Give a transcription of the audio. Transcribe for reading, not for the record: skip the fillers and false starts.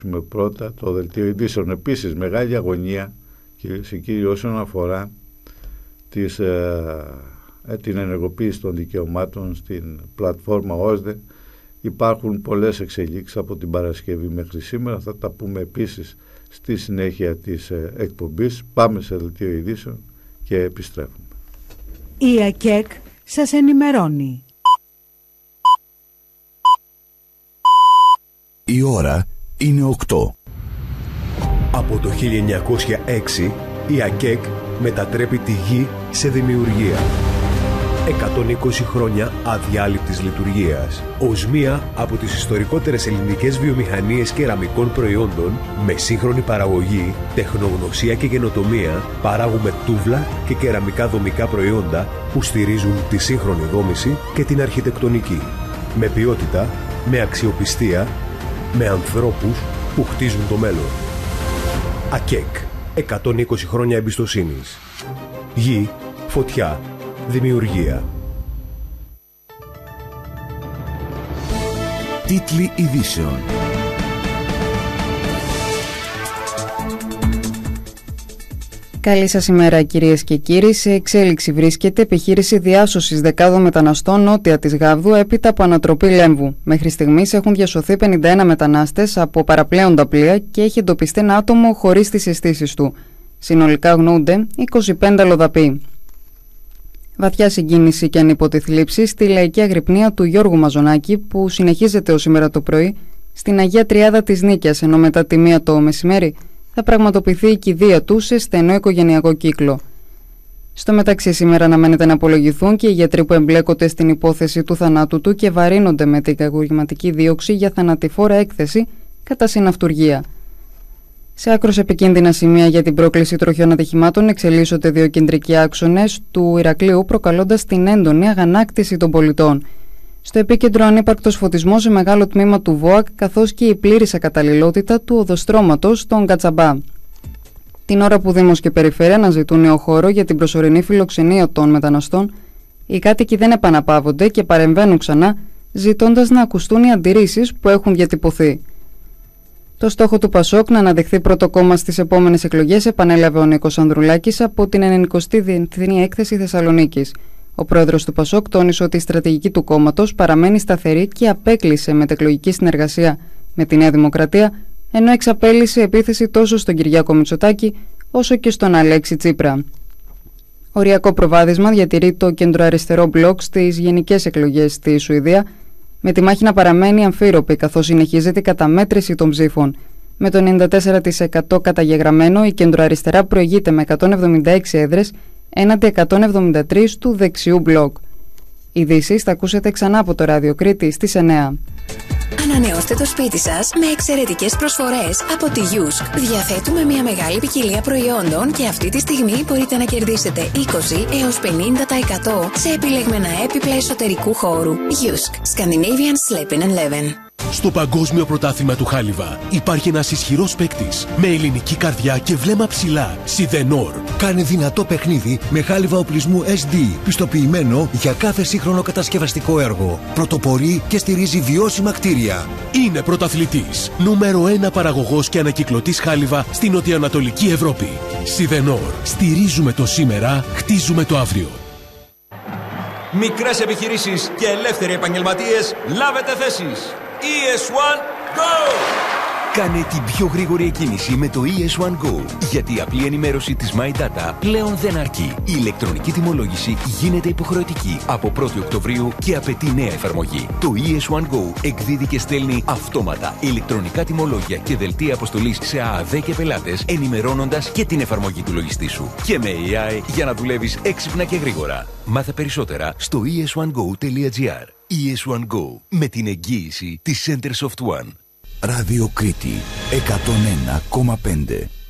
με πρώτα το δελτίο ειδήσεων. Επίσης, μεγάλη αγωνία, κυρίες και κύριοι, όσον αφορά την ενεργοποίηση των δικαιωμάτων στην πλατφόρμα ΩΣΔΕ. Υπάρχουν πολλές εξελίξεις από την Παρασκευή μέχρι σήμερα. Θα τα πούμε επίσης στη συνέχεια της εκπομπής. Πάμε σε δελτίο ειδήσεων και επιστρέφουμε. Η ΑΚΕΚ σας ενημερώνει. Η ώρα είναι 8. Από το 1906 η ΑΚΕΚ μετατρέπει τη γη σε δημιουργία. 120 χρόνια αδιάλειπτης λειτουργίας. Ως μία από τις ιστορικότερες ελληνικές βιομηχανίες κεραμικών προϊόντων, με σύγχρονη παραγωγή, τεχνογνωσία και καινοτομία, παράγουμε τούβλα και κεραμικά δομικά προϊόντα που στηρίζουν τη σύγχρονη δόμηση και την αρχιτεκτονική. Με ποιότητα, με αξιοπιστία, με ανθρώπους που χτίζουν το μέλλον. ΑΚΕΚ. 120 χρόνια εμπιστοσύνης. Γη, φωτιά, δημιουργία. Τίτλοι ειδήσεων. Καλή σας ημέρα, κυρίες και κύριοι. Σε εξέλιξη βρίσκεται επιχείρηση διάσωσης δεκάδων μεταναστών νότια της Γάβδου έπειτα από ανατροπή Λέμβου. Μέχρι στιγμής έχουν διασωθεί 51 μετανάστες από παραπλέοντα πλοία και έχει εντοπιστεί ένα άτομο χωρίς τις αισθήσεις του. Συνολικά αγνοούνται 25 αλλοδαποί. Βαθιά συγκίνηση και ανίποτη θλίψη στη λαϊκή αγρυπνία του Γιώργου Μαζονάκη, που συνεχίζεται ως σήμερα το πρωί στην Αγία Τριάδα της Νίκαιας, ενώ μετά τη 1 το μεσημέρι θα πραγματοποιηθεί η κηδεία του σε στενό οικογενειακό κύκλο. Στο μεταξύ, σήμερα αναμένεται να απολογηθούν και οι γιατροί που εμπλέκονται στην υπόθεση του θανάτου του και βαρύνονται με την κακουργηματική δίωξη για θανατηφόρα έκθεση κατά συναυτουργία. Σε άκρως επικίνδυνα σημεία για την πρόκληση τροχιών ατυχημάτων εξελίσσονται δύο κεντρικοί άξονες του Ηρακλείου, προκαλώντας την έντονη αγανάκτηση των πολιτών. Στο επίκεντρο, ανύπαρκτος φωτισμός σε μεγάλο τμήμα του ΒΟΑΚ, καθώς και η πλήρης ακαταλληλότητα του οδοστρώματος στον Κατσαμπά. Την ώρα που Δήμος και Περιφέρεια αναζητούν νέο χώρο για την προσωρινή φιλοξενία των μεταναστών, οι κάτοικοι δεν επαναπαύονται και παρεμβαίνουν ξανά, ζητώντας να ακουστούν οι αντιρρήσεις που έχουν διατυπωθεί. Το στόχο του ΠΑΣΟΚ να αναδειχθεί πρώτο κόμμα στις επόμενες εκλογές επανέλαβε ο Νίκος Ανδρουλάκης από την 90η Διεθνή Έκθεση Θεσσαλονίκης. Ο πρόεδρος του ΠΑΣΟΚ τόνισε ότι η στρατηγική του κόμματος παραμένει σταθερή και απέκλεισε μετεκλογική συνεργασία με τη Νέα Δημοκρατία, ενώ εξαπέλυσε επίθεση τόσο στον Κυριάκο Μητσοτάκη όσο και στον Αλέξη Τσίπρα. Οριακό προβάδισμα διατηρεί το κεντροαριστερό μπλοκ στις γενικές εκλογές στη Σουηδία, με τη μάχη να παραμένει αμφίροπη καθώς συνεχίζεται η καταμέτρηση των ψήφων. Με το 94% καταγεγραμμένο, η κεντροαριστερά προηγείται με 176 έδρες έναντι 173 του δεξιού μπλοκ. Ειδήσεις θα ακούσετε ξανά από το Ράδιο Κρήτη στις 9. Ανανεώστε το σπίτι σας με εξαιρετικές προσφορές από τη Yusk. Διαθέτουμε μια μεγάλη ποικιλία προϊόντων και αυτή τη στιγμή μπορείτε να κερδίσετε 20 έως 50% σε επιλεγμένα έπιπλα εσωτερικού χώρου. Yusk. Scandinavian Sleeping and Leven. Στο Παγκόσμιο Πρωτάθλημα του Χάλιβα υπάρχει ένας ισχυρός παίκτης με ελληνική καρδιά και βλέμμα ψηλά. Σιδενόρ. Κάνε δυνατό παιχνίδι με χάλιβα οπλισμού SD, πιστοποιημένο για κάθε σύγχρονο κατασκευαστικό έργο. Πρωτοπορεί και στηρίζει βιώσιμα κτίρια. Είναι πρωταθλητής. Νούμερο 1 παραγωγός και ανακυκλωτής χάλιβα στην νοτιοανατολική Ευρώπη. Σιδενόρ. Στηρίζουμε το σήμερα, χτίζουμε το αύριο. Μικρές επιχειρήσεις και ελεύθεροι επαγγελματίες, λάβετε θέσεις. ES1 Go! Κάνε την πιο γρήγορη εκκίνηση με το ES1 Go. Γιατί η απλή ενημέρωση της My Data πλέον δεν αρκεί. Η ηλεκτρονική τιμολόγηση γίνεται υποχρεωτική από 1η Οκτωβρίου και απαιτεί νέα εφαρμογή. Το ES1 Go εκδίδει και στέλνει αυτόματα ηλεκτρονικά τιμολόγια και δελτία αποστολής σε ΑΑΔ και πελάτες, ενημερώνοντας και την εφαρμογή του λογιστή σου. Και με AI για να δουλεύεις έξυπνα και γρήγορα. Μάθε περισσότερα στο es1go.gr. ES1 Go, με την εγγύηση της Centersoft One. Ράδιο Κρήτη 101,5.